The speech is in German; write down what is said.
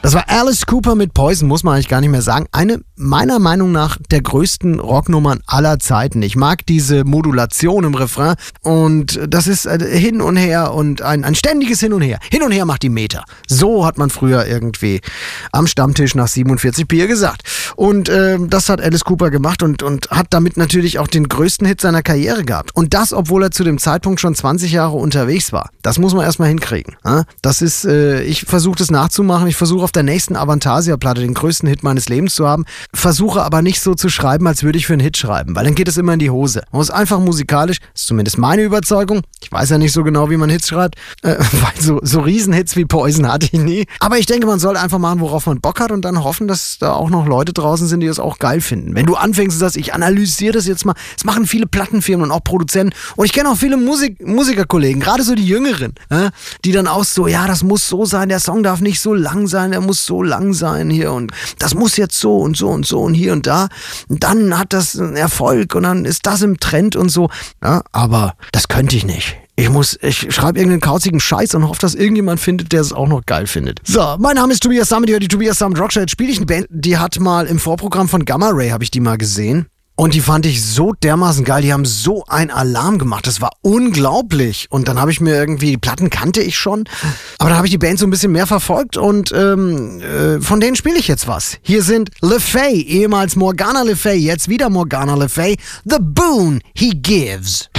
Das war Alice Cooper mit Poison, muss man eigentlich gar nicht mehr sagen. Eine meiner Meinung nach der größten Rocknummern aller Zeiten. Ich mag diese Modulation im Refrain und das ist hin und her und ein ständiges Hin und Her. Hin und her macht die Meter. So hat man früher irgendwie am Stammtisch nach 47 Bier gesagt. Und das hat Alice Cooper gemacht und hat damit natürlich auch den größten Hit seiner Karriere gehabt. Und das, obwohl er zu dem Zeitpunkt schon 20 Jahre unterwegs war. Das muss man erstmal hinkriegen. Das ist, ich versuche das nachzumachen. Ich versuche auf der nächsten Avantasia-Platte den größten Hit meines Lebens zu haben. Versuche aber nicht so zu schreiben, als würde ich für einen Hit schreiben, weil dann geht es immer in die Hose. Man muss einfach musikalisch, ist zumindest meine Überzeugung, ich weiß ja nicht so genau, wie man Hits schreibt, weil so Riesenhits wie Poison hatte ich nie. Aber ich denke, man sollte einfach machen, worauf man Bock hat und dann hoffen, dass da auch noch Leute draußen sind, die das auch geil finden. Wenn du anfängst und sagst, ich analysiere das jetzt mal, das machen viele Plattenfirmen und auch Produzenten und ich kenne auch viele Musikerkollegen, gerade so die Jüngeren, die dann auch so, ja, das muss so sein, der Song darf nicht so lang sein, der muss so lang sein hier und das muss jetzt so und so und so und hier und da. Und dann hat das einen Erfolg und dann ist das im Trend und so. Ja, aber das könnte ich nicht. Ich schreibe irgendeinen kauzigen Scheiß und hoffe, dass irgendjemand findet, der es auch noch geil findet. So, mein Name ist Tobias Summit, die Tobias Summit Rockshow. Jetzt spiele ich eine Band, die hat mal im Vorprogramm von Gamma Ray, habe ich die mal gesehen. Und die fand ich so dermaßen geil, die haben so einen Alarm gemacht, das war unglaublich. Und dann habe ich mir irgendwie, die Platten kannte ich schon, aber dann habe ich die Band so ein bisschen mehr verfolgt und von denen spiele ich jetzt was. Hier sind Le Fay, ehemals Morgana Le Fay, jetzt wieder Morgana Le Fay, The Boon He Gives.